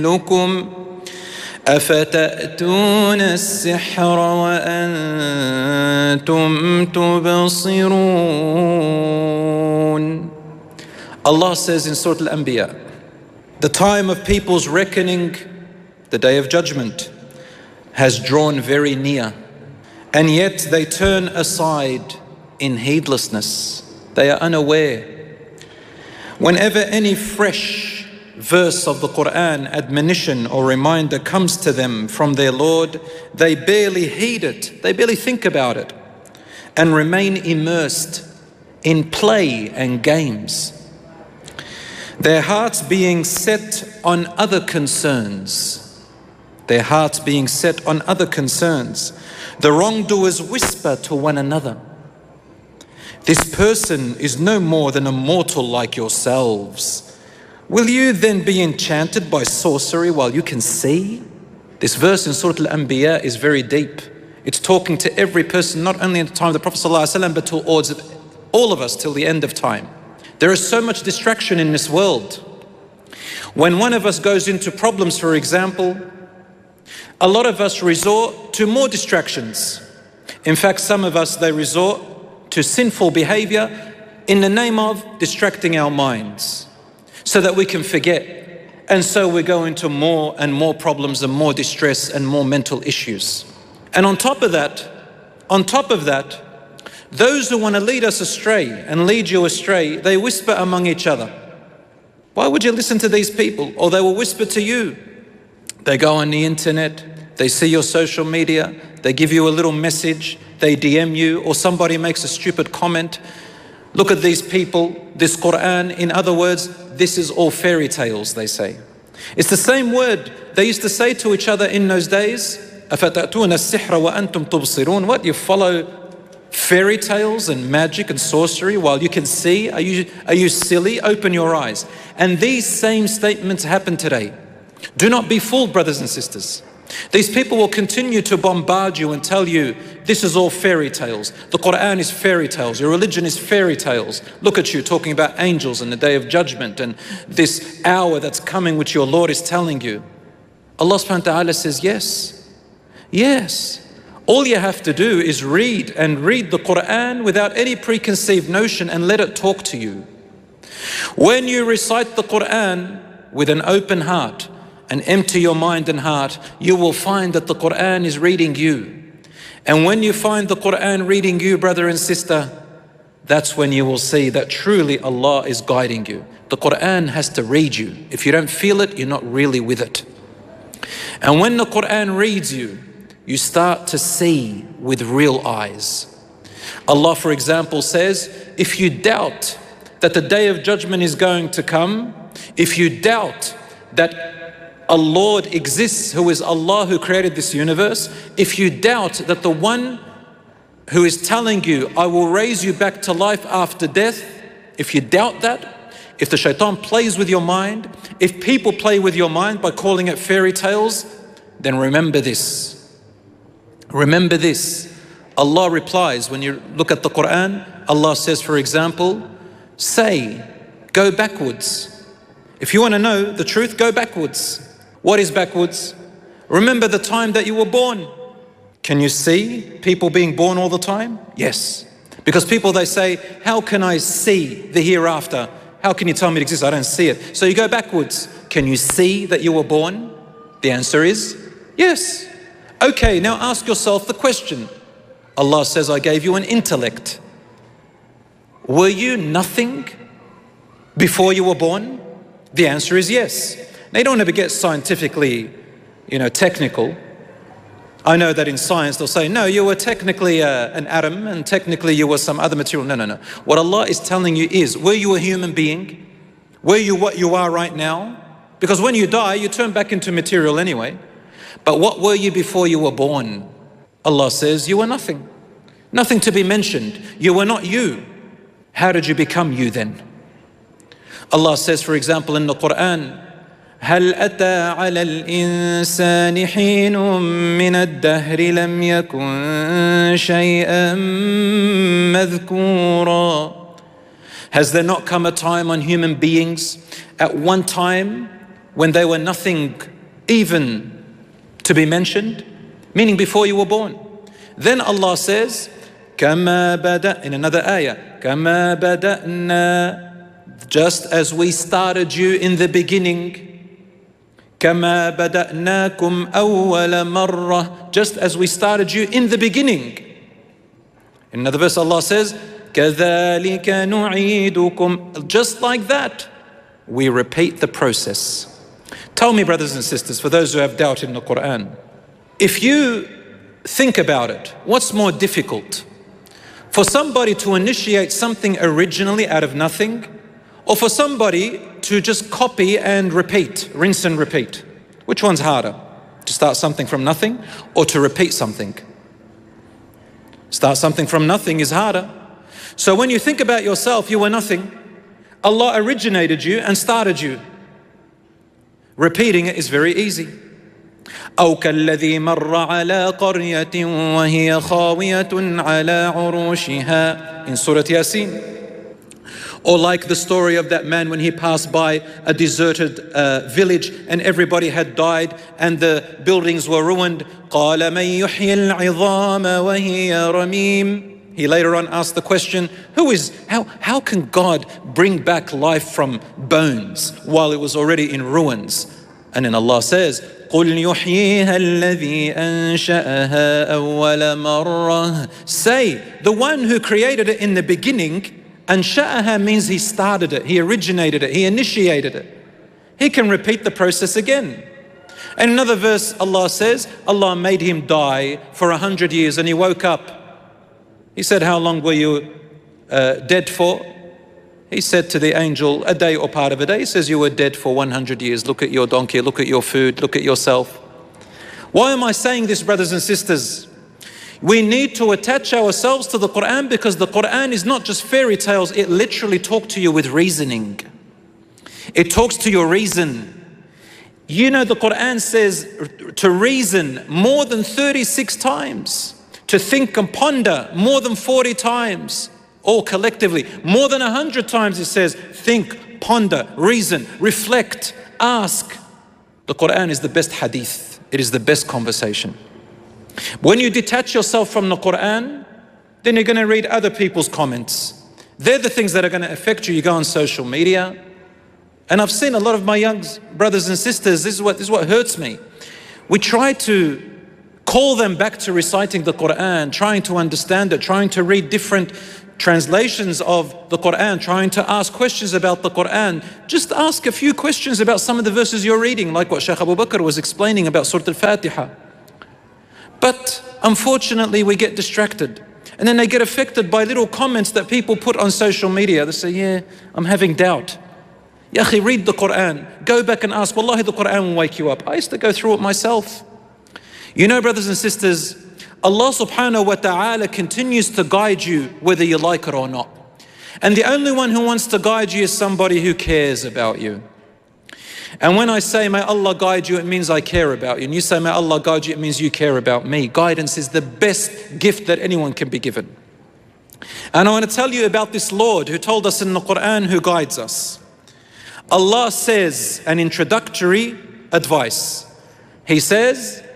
لكم أفتأتون السحر وأنتم تبصرون. Allah says in Surah Al-Anbiya, the time of people's reckoning, the day of judgment, has drawn very near, and yet they turn aside in heedlessness. They are unaware. Whenever any fresh verse of the Quran, admonition or reminder comes to them from their Lord, they barely heed it, they barely think about it, and remain immersed in play and games, their hearts being set on other concerns. Their hearts being set on other concerns. The wrongdoers whisper to one another, "This person is no more than a mortal like yourselves. Will you then be enchanted by sorcery while you can see?" This verse in Surah Al-Anbiya is very deep. It's talking to every person, not only at the time of the Prophet ﷺ, but towards all of us till the end of time. There is so much distraction in this world. When one of us goes into problems, for example, a lot of us resort to more distractions. In fact, some of us, they resort to sinful behavior in the name of distracting our minds, so that we can forget. And so we go into more and more problems and more distress and more mental issues. And on top of that, those who want to lead us astray and lead you astray, they whisper among each other. Why would you listen to these people? Or they will whisper to you. They go on the internet, they see your social media, they give you a little message, they DM you, or somebody makes a stupid comment. Look at these people, this Quran, in other words, this is all fairy tales, they say. It's the same word they used to say to each other in those days. أَفَتَأْتُونَ السِّحْرَ وَأَنْتُمْ تُبْصِرُونَ. What, you follow fairy tales and magic and sorcery while you can see? Are you silly? Open your eyes. And these same statements happen today. Do not be fooled, brothers and sisters. These people will continue to bombard you and tell you, this is all fairy tales. The Quran is fairy tales. Your religion is fairy tales. Look at you talking about angels and the day of judgment and this hour that's coming which your Lord is telling you. Allah subhanahu wa ta'ala says, yes. Yes. All you have to do is read the Quran without any preconceived notion and let it talk to you. When you recite the Quran with an open heart, and empty your mind and heart, you will find that the Quran is reading you. And when you find the Quran reading you, brother and sister, that's when you will see that truly Allah is guiding you. The Quran has to read you. If you don't feel it, you're not really with it. And when the Quran reads you, you start to see with real eyes. Allah, for example, says, if you doubt that the day of judgment is going to come, if you doubt that a Lord exists who is Allah who created this universe, if you doubt that the one who is telling you, I will raise you back to life after death, if you doubt that, if the shaitan plays with your mind, if people play with your mind by calling it fairy tales, then remember this. Remember this. Allah replies, when you look at the Quran, Allah says, for example, say, go backwards. If you want to know the truth, go backwards. What is backwards? Remember the time that you were born. Can you see people being born all the time? Yes. Because people, they say, how can I see the hereafter? How can you tell me it exists? I don't see it. So you go backwards. Can you see that you were born? The answer is yes. Okay, now ask yourself the question. Allah says, I gave you an intellect. Were you nothing before you were born? The answer is yes. Now, you don't ever get scientifically, technical. I know that in science they'll say, no, you were technically an atom and technically you were some other material. No. What Allah is telling you is, were you a human being? Were you what you are right now? Because when you die, you turn back into material anyway. But what were you before you were born? Allah says, you were nothing. Nothing to be mentioned. You were not you. How did you become you then? Allah says, for example, in the Quran, هل أتى على الإنسان حين من الدهر لم يكن شيئا مذكورا. Has there not come a time on human beings at one time when they were nothing even to be mentioned, meaning before you were born. Then Allah says, كَمَا بَدَأْ, in another ayah, كَمَا بَدَأْنَا, just as we started you in the beginning. كَمَا بَدَأْنَاكُمْ أَوَّلَ مَرَّةٍ, just as we started you in the beginning. In another verse Allah says, كَذَلِكَ نُعِيدُكُمْ, just like that, we repeat the process. Tell me, brothers and sisters, for those who have doubt in the Quran, if you think about it, what's more difficult? For somebody to initiate something originally out of nothing, or for somebody to just copy and repeat, rinse and repeat? Which one's harder? To start something from nothing or to repeat something? Start something from nothing is harder. So when you think about yourself, you were nothing. Allah originated you and started you. Repeating it is very easy. أو كالذي مر على قرية وهي خاوية على عروشها, in Surah Yasin. Or like the story of that man when he passed by a deserted village and everybody had died and the buildings were ruined. قال من يحيي العظام وهي رميم. He later on asked the question, how can God bring back life from bones while it was already in ruins? And then Allah says, قُلْ يُحْيِيهَا الَّذِي أَنشَأَهَا أَوَّلَ مَرَّةٍ. Say, the one who created it in the beginning, أنشأها means he started it, he originated it, he initiated it. He can repeat the process again. In another verse, Allah says, Allah made him die for 100 years and he woke up. He said, how long were you dead for? He said to the angel, a day or part of a day. He says, you were dead for 100 years. Look at your donkey, look at your food, look at yourself. Why am I saying this, brothers and sisters? We need to attach ourselves to the Quran because the Quran is not just fairy tales. It literally talks to you with reasoning. It talks to your reason. You know, the Quran says to reason more than 36 times. To think and ponder more than 40 times. All collectively. More than 100 times it says think, ponder, reason, reflect, ask. The Quran is the best hadith. It is the best conversation. When you detach yourself from the Quran, then you're going to read other people's comments. They're the things that are going to affect you. You go on social media. And I've seen a lot of my young brothers and sisters, this is what hurts me. We try to call them back to reciting the Quran, trying to understand it, trying to read different translations of the Quran, trying to ask questions about the Quran. Just ask a few questions about some of the verses you're reading, like what Shaykh Abu Bakr was explaining about Surah Al-Fatiha. But unfortunately, we get distracted. And then they get affected by little comments that people put on social media. They say, yeah, I'm having doubt. Ya akhi, read the Quran. Go back and ask. Wallahi, the Quran will wake you up. I used to go through it myself. You know, brothers and sisters, Allah subhanahu wa ta'ala continues to guide you whether you like it or not. And the only one who wants to guide you is somebody who cares about you. And when I say, may Allah guide you, it means I care about you. And you say, may Allah guide you, it means you care about me. Guidance is the best gift that anyone can be given. And I want to tell you about this Lord who told us in the Quran who guides us. Allah says an introductory advice. He says,